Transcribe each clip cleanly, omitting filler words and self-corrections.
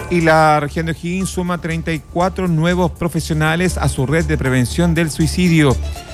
Y la región de O'Higgins suma 34 nuevos profesionales a su red de prevención del suicidio.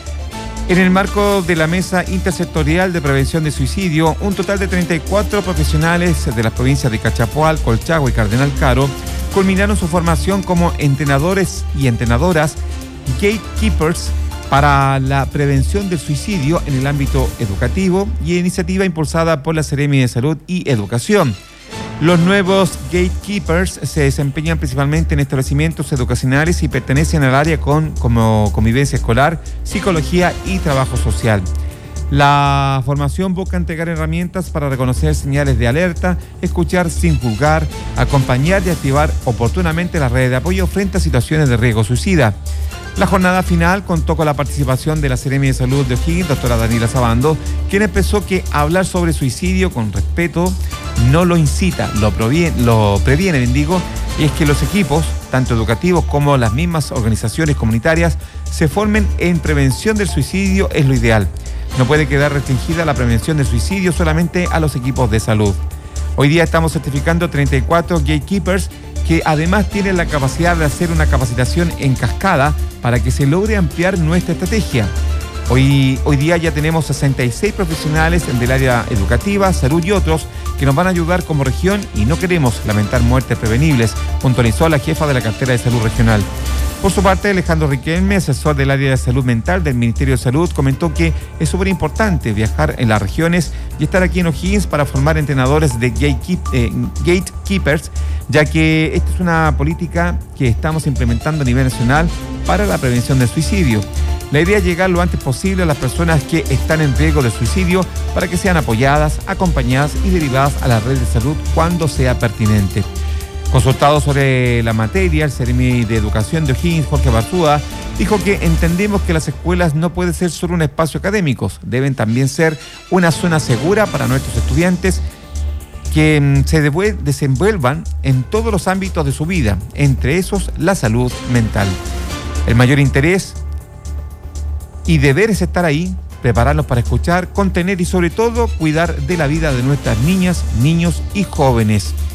En el marco de la Mesa Intersectorial de Prevención de Suicidio, un total de 34 profesionales de las provincias de Cachapoal, Colchagua y Cardenal Caro culminaron su formación como entrenadores y entrenadoras gatekeepers para la prevención del suicidio en el ámbito educativo y iniciativa impulsada por la Seremi de Salud y Educación. Los nuevos gatekeepers se desempeñan principalmente en establecimientos educacionales y pertenecen al área como convivencia escolar, psicología y trabajo social. La formación busca entregar herramientas para reconocer señales de alerta, escuchar sin juzgar, acompañar y activar oportunamente las redes de apoyo frente a situaciones de riesgo suicida. La jornada final contó con la participación de la Seremi de Salud de O'Higgins, doctora Daniela Sabando, quien expresó que hablar sobre suicidio con respeto no lo incita, lo previene, y es que los equipos, tanto educativos como las mismas organizaciones comunitarias, se formen en prevención del suicidio es lo ideal. No puede quedar restringida la prevención del suicidio solamente a los equipos de salud. Hoy día estamos certificando 34 gatekeepers que además tienen la capacidad de hacer una capacitación en cascada para que se logre ampliar nuestra estrategia. Hoy día ya tenemos 66 profesionales del área educativa, salud y otros que nos van a ayudar como región y no queremos lamentar muertes prevenibles, puntualizó la jefa de la cartera de salud regional. Por su parte, Alejandro Riquelme, asesor del área de salud mental del Ministerio de Salud, comentó que es súper importante viajar en las regiones y estar aquí en O'Higgins para formar entrenadores de gatekeepers, ya que esta es una política que estamos implementando a nivel nacional para la prevención del suicidio. La idea es llegar lo antes posible a las personas que están en riesgo de suicidio para que sean apoyadas, acompañadas y derivadas a la red de salud cuando sea pertinente. Consultado sobre la materia, el Seremi de Educación de O'Higgins, Jorge Barzúa, dijo que entendemos que las escuelas no pueden ser solo un espacio académico, deben también ser una zona segura para nuestros estudiantes que se desenvuelvan en todos los ámbitos de su vida, entre esos la salud mental. El mayor interés y deber es estar ahí, prepararlos para escuchar, contener y sobre todo cuidar de la vida de nuestras niñas, niños y jóvenes.